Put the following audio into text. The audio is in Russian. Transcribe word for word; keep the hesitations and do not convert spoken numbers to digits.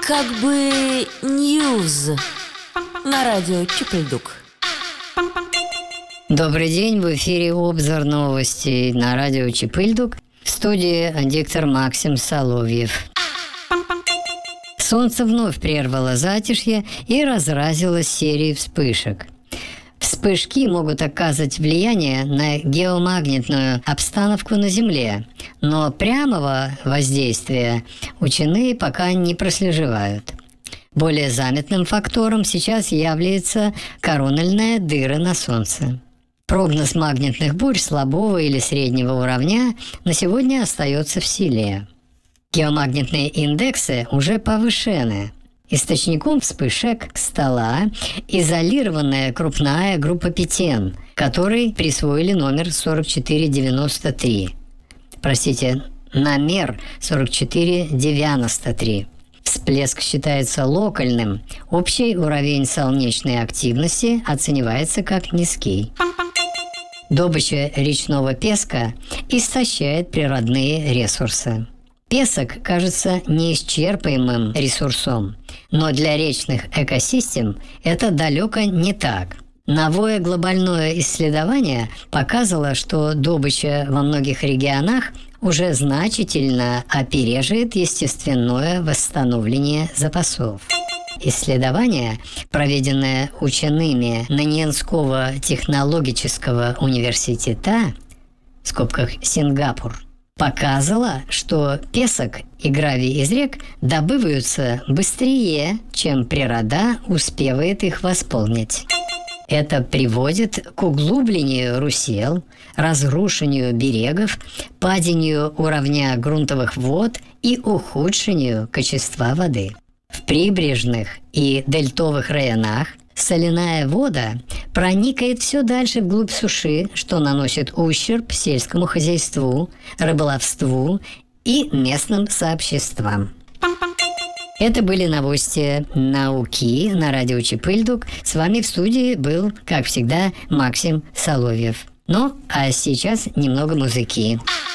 Как бы ньюз на радио Чипыльдук. Добрый день, в эфире обзор новостей на радио Чипыльдук. В студии диктор Максим Соловьев. Солнце вновь прервало затишье и разразилось серией вспышек. Вспышки могут оказывать влияние на геомагнитную обстановку на Земле, но прямого воздействия ученые пока не прослеживают. Более заметным фактором сейчас является корональная дыра на Солнце. Прогноз магнитных бурь слабого или среднего уровня на сегодня остается в силе. Геомагнитные индексы уже повышены. Источником вспышек стала изолированная крупная группа Питен, которой присвоили номер сорок четыре девяносто три. Простите, номер сорок четыре девяносто три. Всплеск считается локальным. Общий уровень солнечной активности оценивается как низкий. Добыча речного песка истощает природные ресурсы. Песок кажется неисчерпаемым ресурсом, но для речных экосистем это далеко не так. Новое глобальное исследование показало, что добыча во многих регионах уже значительно опережает естественное восстановление запасов. Исследование, проведенное учеными Наньянского технологического университета, в скобках Сингапур, показало, что песок и гравий из рек добываются быстрее, чем природа успевает их восполнить. Это приводит к углублению русел, разрушению берегов, падению уровня грунтовых вод и ухудшению качества воды. В прибрежных и дельтовых районах соляная вода проникает все дальше вглубь суши, что наносит ущерб сельскому хозяйству, рыболовству и местным сообществам. Это были новости науки на радио Чипыльдук. С вами в студии был, как всегда, Максим Соловьев. Ну, а сейчас немного музыки.